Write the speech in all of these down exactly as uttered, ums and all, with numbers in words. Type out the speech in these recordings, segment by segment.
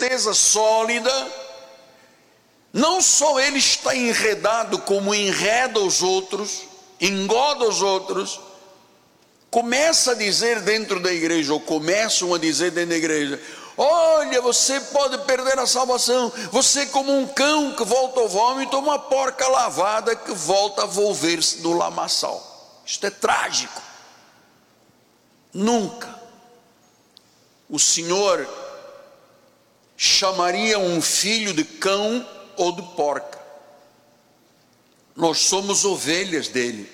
certeza sólida, não só ele está enredado como enreda os outros, engoda os outros, começa a dizer dentro da igreja, ou começam a dizer dentro da igreja: olha, você pode perder a salvação, você é como um cão que volta ao vômito, ou uma porca lavada que volta a volver-se no lamaçal. Isto é trágico. Nunca o Senhor chamaria um filho de cão ou de porca. Nós somos ovelhas dele,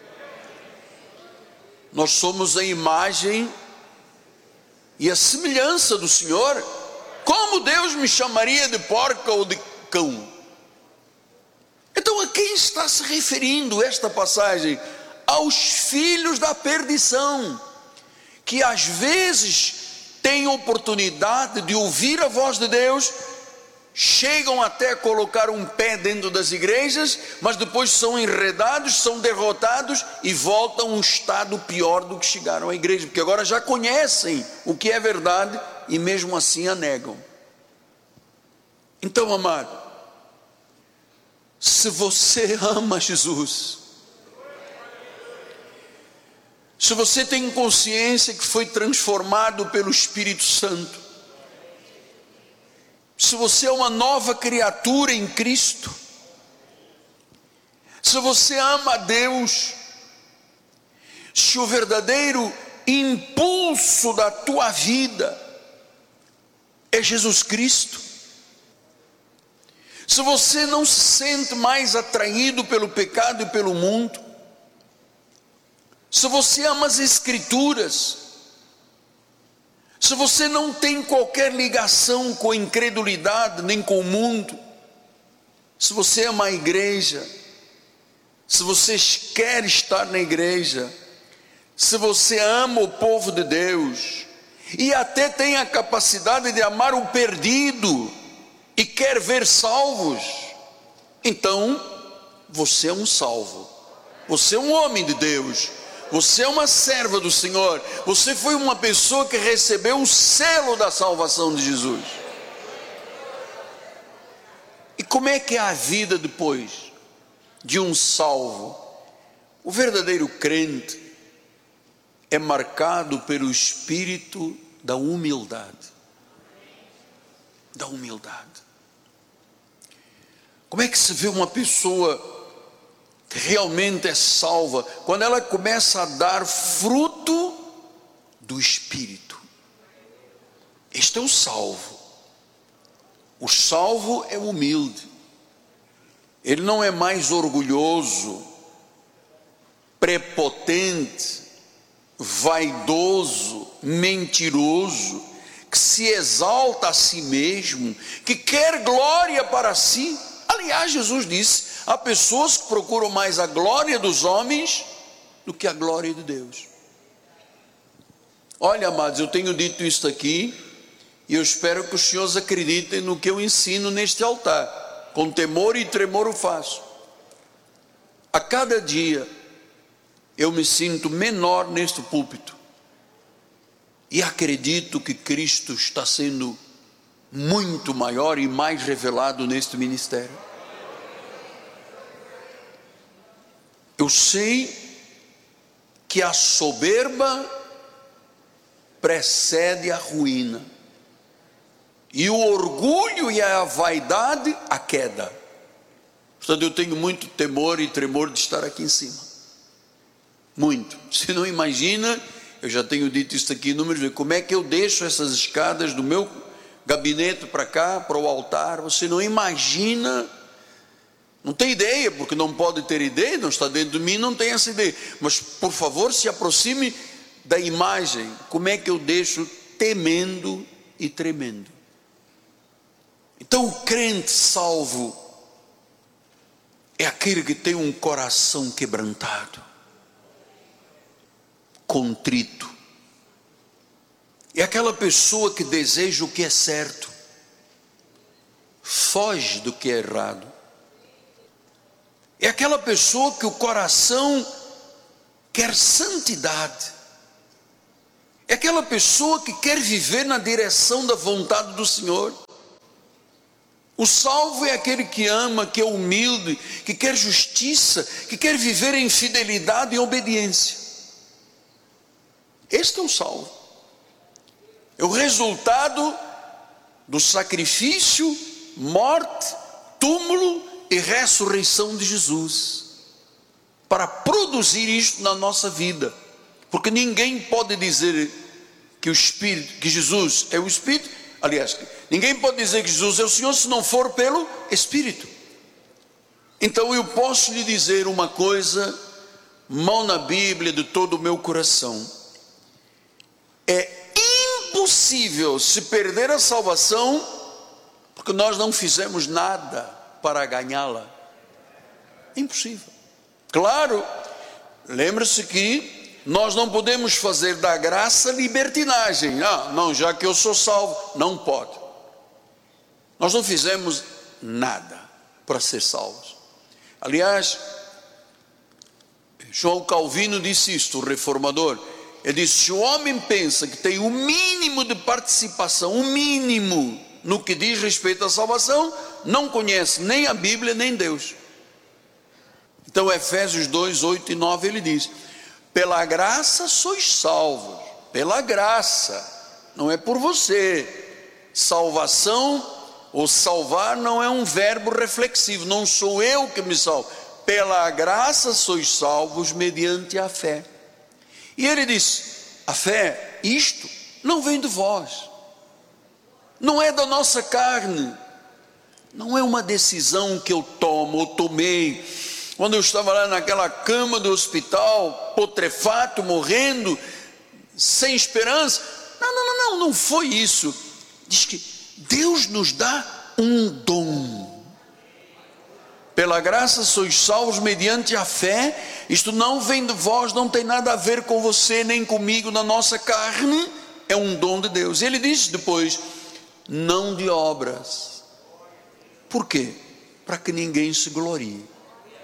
nós somos a imagem e a semelhança do Senhor. Como Deus me chamaria de porca ou de cão? Então a quem está se referindo esta passagem? Aos filhos da perdição, que às vezes têm oportunidade de ouvir a voz de Deus, chegam até a colocar um pé dentro das igrejas, mas depois são enredados, são derrotados e voltam a um estado pior do que chegaram à igreja, porque agora já conhecem o que é verdade e mesmo assim a negam. Então, amado, se você ama Jesus, se você tem consciência que foi transformado pelo Espírito Santo, se você é uma nova criatura em Cristo, se você ama a Deus, se o verdadeiro impulso da tua vida é Jesus Cristo, se você não se sente mais atraído pelo pecado e pelo mundo, se você ama as Escrituras, se você não tem qualquer ligação com a incredulidade nem com o mundo, se você ama a igreja, se você quer estar na igreja, se você ama o povo de Deus e até tem a capacidade de amar o perdido e quer ver salvos, então você é um salvo, você é um homem de Deus, você é uma serva do Senhor, você foi uma pessoa que recebeu o selo da salvação de Jesus. E como é que é a vida depois de um salvo? O verdadeiro crente é marcado pelo espírito da humildade. Da humildade. Como é que se vê uma pessoa que realmente é salva? Quando ela começa a dar fruto do Espírito. Este é o salvo. O salvo é humilde. Ele não é mais orgulhoso, prepotente, vaidoso, mentiroso, que se exalta a si mesmo, que quer glória para si. Aliás, Jesus disse: há pessoas que procuram mais a glória dos homens do que a glória de Deus. Olha, amados, eu tenho dito isto aqui e eu espero que os senhores acreditem no que eu ensino neste altar. Com temor e tremor o faço. A cada dia eu me sinto menor neste púlpito e acredito que Cristo está sendo muito maior e mais revelado neste ministério. Eu sei que a soberba precede a ruína, e o orgulho e a vaidade a queda. Portanto, eu tenho muito temor e tremor de estar aqui em cima. Muito. Você não imagina, eu já tenho dito isso aqui inúmeras vezes, como é que eu deixo essas escadas do meu gabinete para cá, para o altar. Você não imagina. Não tem ideia, porque não pode ter ideia, não está dentro de mim, não tem essa ideia. Mas, por favor, se aproxime da imagem. Como é que eu deixo temendo e tremendo? Então, o crente salvo é aquele que tem um coração quebrantado, contrito. É aquela pessoa que deseja o que é certo, foge do que é errado. É aquela pessoa que o coração quer santidade. É aquela pessoa que quer viver na direção da vontade do Senhor. O salvo é aquele que ama, que é humilde, que quer justiça, que quer viver em fidelidade e obediência. Este é o salvo. É o resultado do sacrifício, morte, túmulo e ressurreição de Jesus, para produzir isto na nossa vida. Porque ninguém pode dizer que o Espírito, que Jesus é o Espírito, aliás, ninguém pode dizer que Jesus é o Senhor se não for pelo Espírito. Então eu posso lhe dizer uma coisa, mão na Bíblia de todo o meu coração: é impossível se perder a salvação, porque nós não fizemos nada para ganhá-la. Impossível. Claro, lembre-se que nós não podemos fazer da graça libertinagem. Ah, não, já que eu sou salvo, não pode. Nós não fizemos nada para ser salvos. Aliás, João Calvino disse isto, o reformador. Ele disse: se o homem pensa que tem o mínimo de participação, o mínimo no que diz respeito à salvação, não conhece nem a Bíblia nem Deus. Então Efésios dois, oito e nove ele diz: pela graça sois salvos, pela graça, não é por você. Salvação ou salvar não é um verbo reflexivo, não sou eu que me salvo. Pela graça sois salvos mediante a fé. E ele disse: a fé, isto não vem de vós, não é da nossa carne, não é uma decisão que eu tomo ou tomei quando eu estava lá naquela cama do hospital, putrefato, morrendo, sem esperança. Não, não, não, não, não foi isso. Diz que Deus nos dá um dom. Pela graça sois salvos mediante a fé. Isto não vem de vós, não tem nada a ver com você nem comigo, na nossa carne. É um dom de Deus. Ele diz depois: não de obras. Por quê? Para que ninguém se glorie.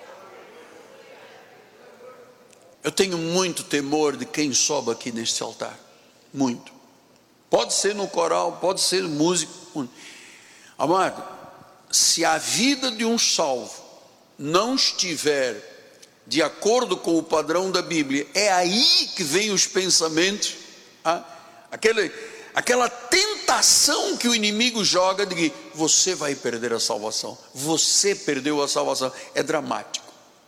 Eu tenho muito temor de quem sobe aqui neste altar, muito. Pode ser no coral, pode ser músico. Amado, se a vida de um salvo não estiver de acordo com o padrão da Bíblia, é aí que vem os pensamentos, ah, aquele, aquela tentação que o inimigo joga de que você vai perder a salvação, você perdeu a salvação. É dramático.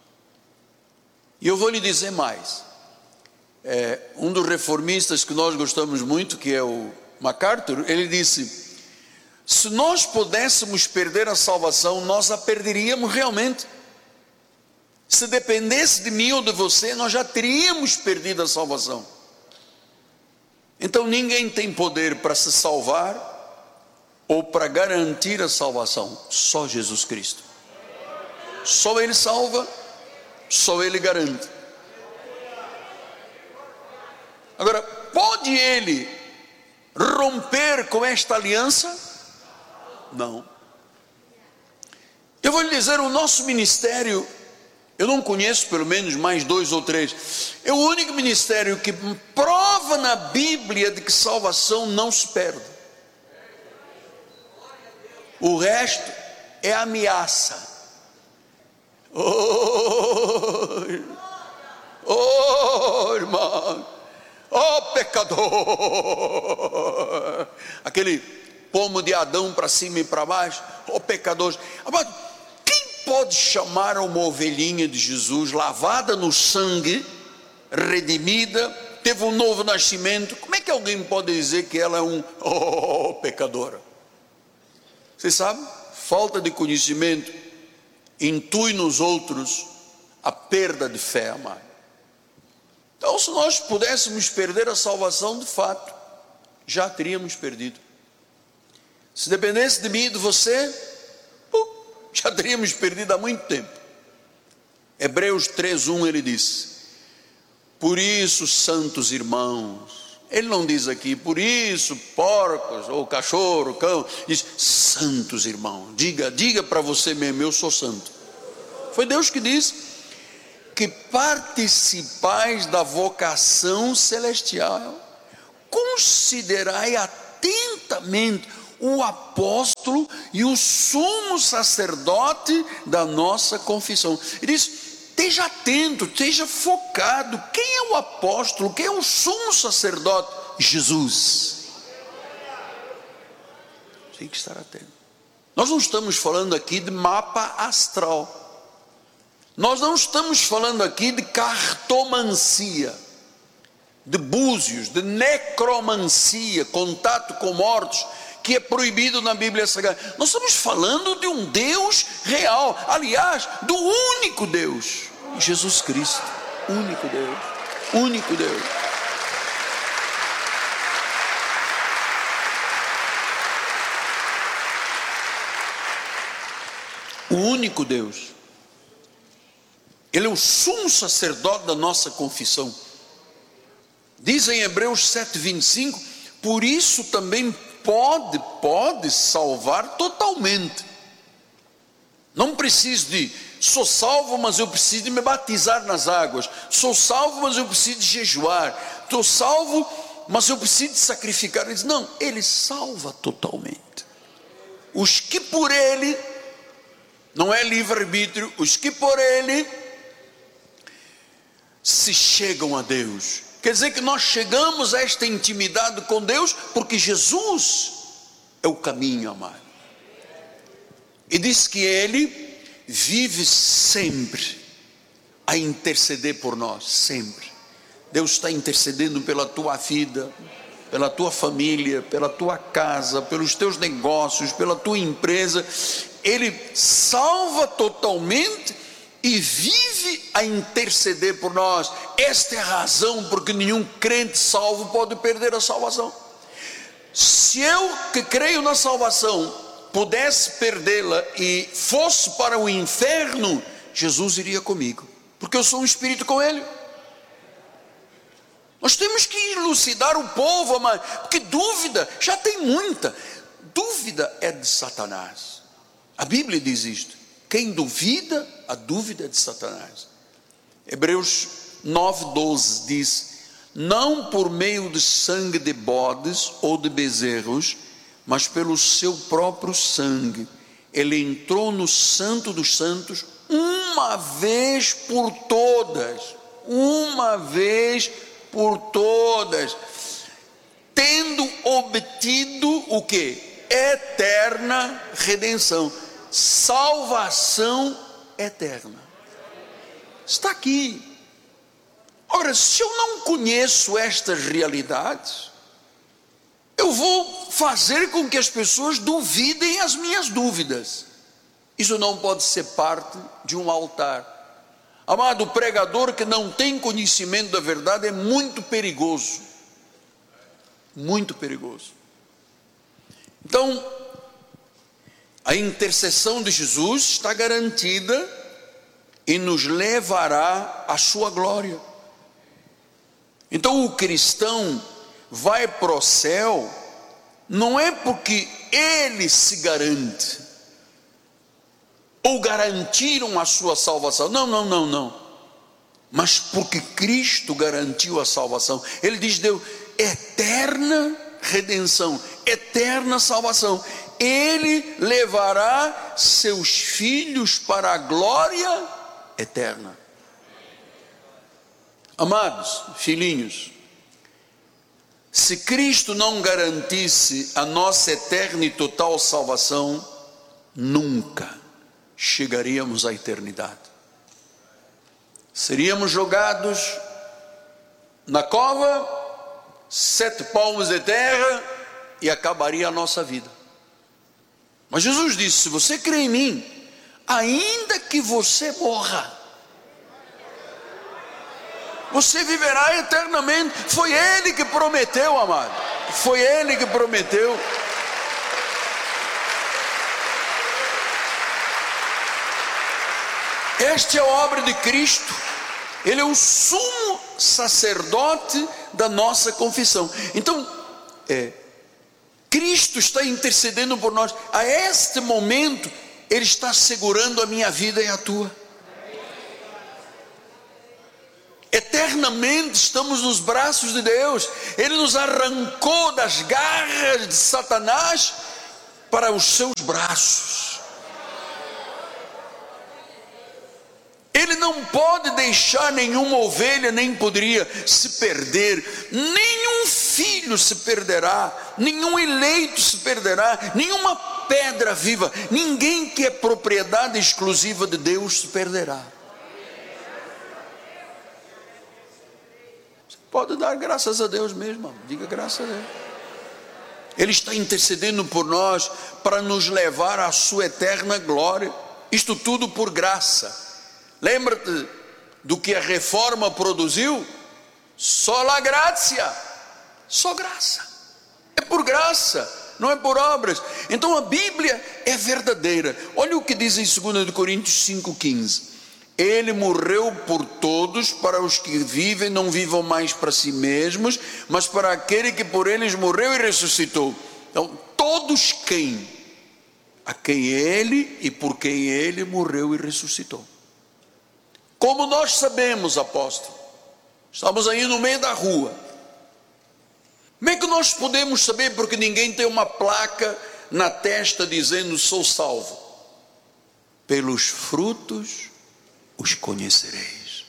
E eu vou lhe dizer mais, é, um dos reformistas que nós gostamos muito, que é o MacArthur, ele disse: se nós pudéssemos perder a salvação, nós a perderíamos realmente. Se dependesse de mim ou de você, nós já teríamos perdido a salvação. Então ninguém tem poder para se salvar ou para garantir a salvação, só Jesus Cristo. Só Ele salva, só Ele garante. Agora, pode Ele romper com esta aliança? Não. Eu vou lhe dizer, o nosso ministério, eu não conheço pelo menos mais dois ou três, é o único ministério que prova na Bíblia de que salvação não se perde. O resto é ameaça. Oh, oh irmão, oh pecador, aquele pomo de Adão para cima e para baixo, oh pecadores. Amado, quem pode chamar uma ovelhinha de Jesus, lavada no sangue, redimida, teve um novo nascimento? Como é que alguém pode dizer que ela é um oh pecadora? Você sabe, falta de conhecimento intui nos outros a perda de fé, amado. Então, se nós pudéssemos perder a salvação, de fato, já teríamos perdido. Se dependesse de mim e de você, uh, já teríamos perdido há muito tempo. Hebreus três, um, ele diz: por isso, santos irmãos, ele não diz aqui, por isso, porcos, ou cachorro, cão, diz, santos irmãos, diga, diga para você mesmo, eu sou santo. Foi Deus que disse, que participais da vocação celestial, considerai atentamente o apóstolo e o sumo sacerdote da nossa confissão. Ele diz: esteja atento, esteja focado. Quem é o apóstolo? Quem é o sumo sacerdote? Jesus. Tem que estar atento. Nós não estamos falando aqui de mapa astral. Nós não estamos falando aqui de cartomancia, de búzios, de necromancia, contato com mortos, que é proibido na Bíblia Sagrada. Nós estamos falando de um Deus real, aliás, do único Deus, Jesus Cristo, único Deus, único Deus. O único Deus. Ele é o sumo sacerdote da nossa confissão. Diz em Hebreus sete, vinte e cinco, por isso também pode, pode salvar totalmente. Não preciso de, sou salvo, mas eu preciso de me batizar nas águas. Sou salvo, mas eu preciso de jejuar. Estou salvo, mas eu preciso de sacrificar. Ele diz, não, ele salva totalmente. Os que por ele, não é livre-arbítrio, os que por ele se chegam a Deus. Quer dizer que nós chegamos a esta intimidade com Deus porque Jesus é o caminho, amado. E diz que Ele vive sempre a interceder por nós, sempre. Deus está intercedendo pela tua vida, pela tua família, pela tua casa, pelos teus negócios, pela tua empresa. Ele salva totalmente e vive a interceder por nós. Esta é a razão porque nenhum crente salvo pode perder a salvação. Se eu que creio na salvação pudesse perdê-la e fosse para o inferno, Jesus iria comigo, porque eu sou um espírito com Ele. Nós temos que elucidar o povo, amado, porque dúvida, já tem muita. Dúvida é de Satanás. A Bíblia diz isto. Quem duvida, a dúvida é de Satanás. Hebreus nove, doze diz: não por meio de sangue de bodes ou de bezerros, mas pelo seu próprio sangue, ele entrou no santo dos santos uma vez por todas, uma vez por todas, tendo obtido o que? Eterna redenção. Salvação eterna. Está aqui. Ora, se eu não conheço estas realidades, eu vou fazer com que as pessoas duvidem as minhas dúvidas. Isso não pode ser parte de um altar. Amado, o pregador que não tem conhecimento da verdade é muito perigoso. Muito perigoso. Então, a intercessão de Jesus está garantida e nos levará à sua glória. Então o cristão vai para o céu, não é porque ele se garante, ou garantiram a sua salvação, não, não, não, não, mas porque Cristo garantiu a salvação. Ele diz, deu eterna redenção, eterna salvação. Ele levará seus filhos para a glória eterna. Amados filhinhos, se Cristo não garantisse a nossa eterna e total salvação, nunca chegaríamos à eternidade. Seríamos jogados na cova, sete palmos de terra, e acabaria a nossa vida. Mas Jesus disse, se você crê em mim, ainda que você morra, você viverá eternamente. Foi Ele que prometeu, amado. Foi Ele que prometeu. Esta é a obra de Cristo. Ele é o sumo sacerdote da nossa confissão. Então, é, Cristo está intercedendo por nós. A este momento, Ele está segurando a minha vida e a tua. Eternamente estamos nos braços de Deus. Ele nos arrancou das garras de Satanás para os seus braços. Ele não pode deixar nenhuma ovelha, nem poderia se perder, nenhum filho se perderá, nenhum eleito se perderá, nenhuma pedra viva, ninguém que é propriedade exclusiva de Deus se perderá. Você pode dar graças a Deus mesmo, diga graças a Deus. Ele está intercedendo por nós para nos levar à sua eterna glória, isto tudo por graça. Lembra-te do que a reforma produziu? Só la graça, só graça, é por graça, não é por obras. Então a Bíblia é verdadeira. Olha o que diz em dois Coríntios cinco, quinze: Ele morreu por todos, para os que vivem, não vivam mais para si mesmos, mas para aquele que por eles morreu e ressuscitou. Então todos quem? A quem ele e por quem ele morreu e ressuscitou. Como nós sabemos, apóstolo? Estamos aí no meio da rua. Como é que nós podemos saber? Porque ninguém tem uma placa na testa dizendo sou salvo. Pelos frutos os conhecereis.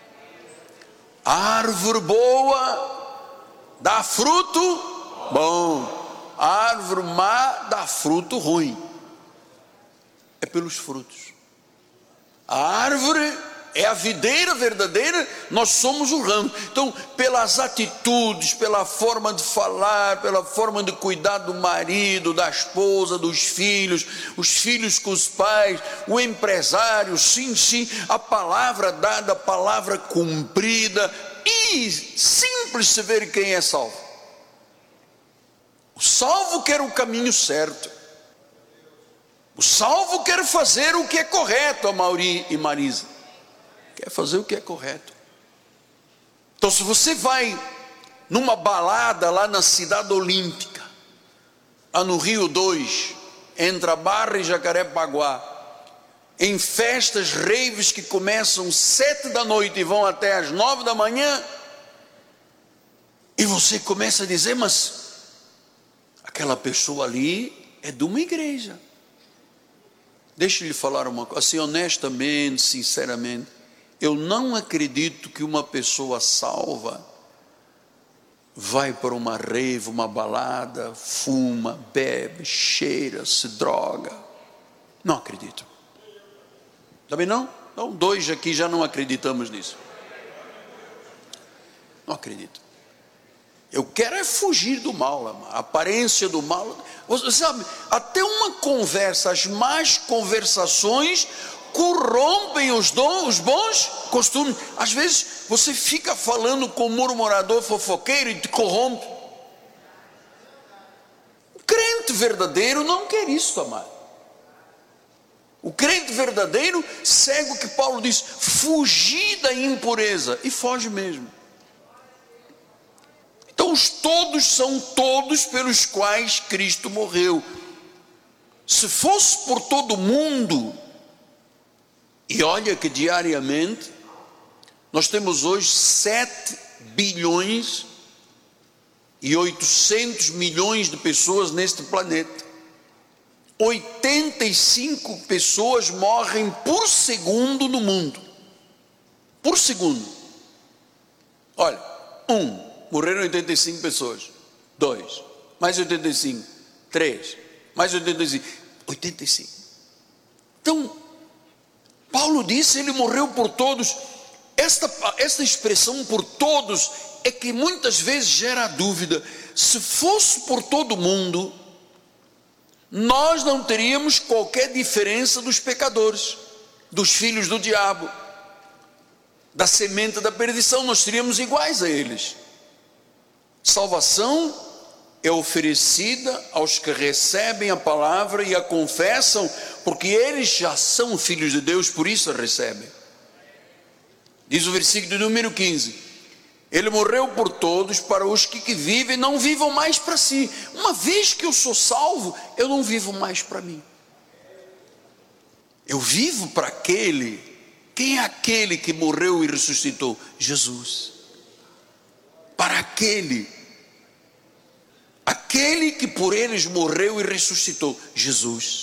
A árvore boa dá fruto bom, a árvore má dá fruto ruim. É pelos frutos. A árvore é a videira verdadeira, nós somos o ramo. Então, pelas atitudes, pela forma de falar, pela forma de cuidar do marido, da esposa, dos filhos, os filhos com os pais, o empresário, sim, sim, a palavra dada, a palavra cumprida, e simples se ver quem é salvo. O salvo quer o caminho certo. O salvo quer fazer o que é correto, a Mauri e Marisa. Quer fazer o que é correto. Então, se você vai numa balada lá na Cidade Olímpica, lá no Rio dois, entre a Barra e Jacarepaguá, em festas, raves que começam sete da noite e vão até às nove da manhã, e você começa a dizer, mas aquela pessoa ali é de uma igreja. Deixa eu lhe falar uma coisa, assim, honestamente, sinceramente, eu não acredito que uma pessoa salva vai para uma rave, uma balada, fuma, bebe, cheira, se droga. Não acredito. Também não? Então, dois aqui já não acreditamos nisso. Não acredito. Eu quero é fugir do mal, a aparência do mal. Você sabe, até uma conversa, as más conversações corrompem os, dons, os bons costumes. Às vezes você fica falando com um murmurador fofoqueiro e te corrompe. O crente verdadeiro não quer isso, amado. O crente verdadeiro segue o que Paulo diz, fugir da impureza, e foge mesmo. Então os todos são todos pelos quais Cristo morreu. Se fosse por todo mundo, e olha que diariamente nós temos hoje sete bilhões e oitocentos milhões de pessoas neste planeta. oitenta e cinco pessoas morrem por segundo no mundo. Por segundo. Olha, um, morreram oitenta e cinco pessoas. Dois, mais oitenta e cinco. Três, mais oitenta e cinco. oitenta e cinco. Então, Paulo disse, ele morreu por todos. Esta, esta expressão por todos é que muitas vezes gera dúvida. Se fosse por todo mundo, nós não teríamos qualquer diferença dos pecadores, dos filhos do diabo, da semente da perdição, nós seríamos iguais a eles. Salvação é oferecida aos que recebem a palavra e a confessam, porque eles já são filhos de Deus, por isso a recebem. Diz o versículo número quinze: Ele morreu por todos, para os que, que vivem, não vivam mais para si. Uma vez que eu sou salvo, eu não vivo mais para mim. Eu vivo para aquele. Quem é aquele que morreu e ressuscitou? Jesus. Para aquele. aquele que por eles morreu e ressuscitou, Jesus.